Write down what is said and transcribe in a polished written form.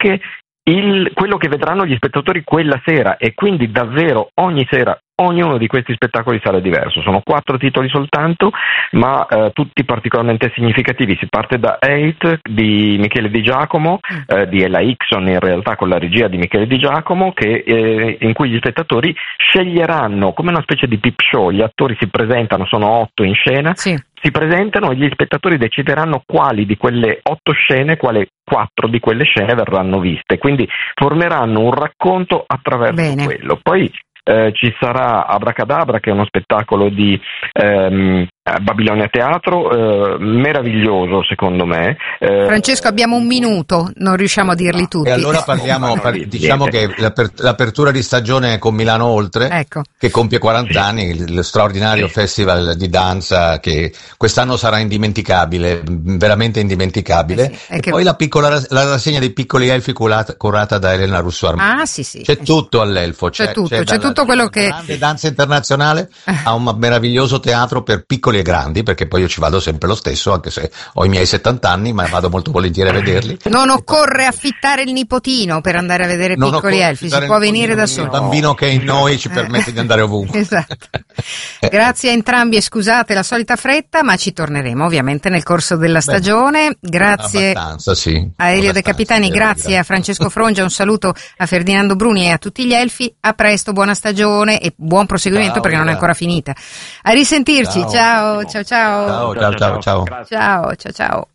anche quello che vedranno gli spettatori quella sera, e quindi davvero ogni sera ognuno di questi spettacoli sarà diverso. Sono 4 titoli soltanto, ma tutti particolarmente significativi. Si parte da Hate di Michele Di Giacomo, di Ella Hickson in realtà, con la regia di Michele Di Giacomo, in cui gli spettatori sceglieranno come una specie di peep show. Gli attori si presentano, sono 8 in scena, sì. Si presentano e gli spettatori decideranno quali di quelle 8 scene, quale 4 di quelle scene verranno viste, quindi formeranno un racconto attraverso quello. Poi ci sarà Abracadabra, che è uno spettacolo di Babilonia Teatro, meraviglioso secondo me. Francesco, abbiamo un minuto, non riusciamo a dirli tutti. E allora diciamo che l'apertura di stagione con Milano Oltre, ecco, che compie 40 anni, lo straordinario festival di danza che quest'anno sarà indimenticabile, veramente indimenticabile. E poi la rassegna dei piccoli elfi curata da Elena Russo Armani. Ah, sì. C'è tutto all'Elfo, c'è tutto quello che grande danza internazionale a un meraviglioso teatro per piccoli e grandi, perché poi io ci vado sempre lo stesso, anche se ho i miei 70 anni, ma vado molto volentieri a vederli. Non occorre affittare il nipotino per andare a vedere Piccoli Elfi, si può venire da solo. Il bambino che è in noi ci permette di andare ovunque. Esatto. Grazie a entrambi e scusate la solita fretta, ma ci torneremo ovviamente nel corso della stagione. Grazie a Elio De Capitani, grazie a Francesco Frongia, un saluto a Ferdinando Bruni e a tutti gli elfi. A presto, buona stagione e buon proseguimento, perché non è ancora finita. A risentirci, ciao. Ciao. Ciao.